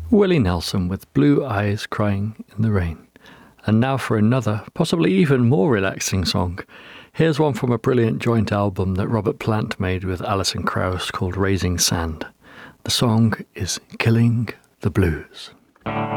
Willie Nelson with Blue Eyes Crying in the Rain. And now for another, possibly even more relaxing song. Here's one from a brilliant joint album that Robert Plant made with Alison Krauss called Raising Sand. The song is Killing the Blues.